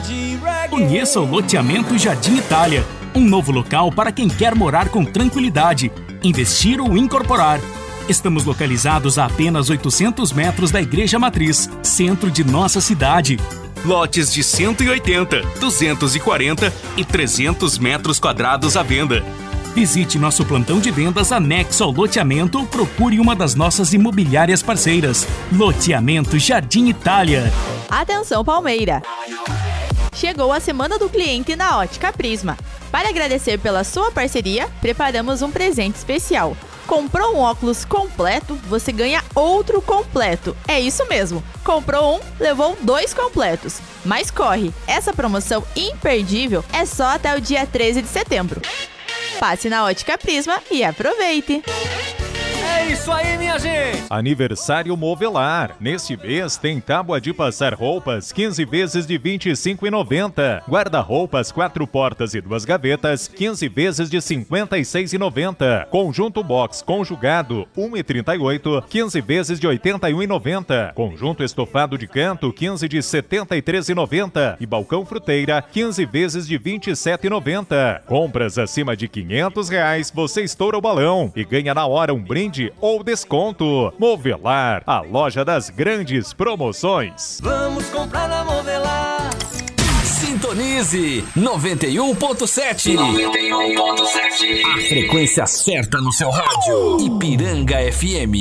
Conheça o loteamento Jardim Itália, um novo local para quem quer morar com tranquilidade, investir ou incorporar. Estamos localizados a apenas 800 metros da Igreja Matriz, centro de nossa cidade. Lotes de 180, 240 e 300 metros quadrados à venda. Visite nosso plantão de vendas anexo ao loteamento ou procure uma das nossas imobiliárias parceiras. Loteamento Jardim Itália. Atenção, Palmeira! Chegou a Semana do Cliente na Ótica Prisma. Para agradecer pela sua parceria, preparamos um presente especial. Comprou um óculos completo, você ganha outro completo. É isso mesmo. Comprou um, levou 2 completos. Mas corre, essa promoção imperdível é só até o dia 13 de setembro. Passe na Ótica Prisma e aproveite! É isso aí, minha gente! Aniversário Movelar. Neste mês tem tábua de passar roupas 15 vezes de R$ 25,90. Guarda-roupas 4 portas e 2 gavetas 15 vezes de R$ 56,90. Conjunto box conjugado 1,38 15 vezes de R$ 81,90. Conjunto estofado de canto 15 de R$ 73,90. E balcão fruteira 15 vezes de R$ 27,90. Compras acima de R$ 500, você estoura o balão e ganha na hora um brinde ou desconto. Movelar, a loja das grandes promoções. Vamos comprar na Movelar. Sintonize 91.7. 91.7. A frequência certa no seu rádio. Ipiranga FM.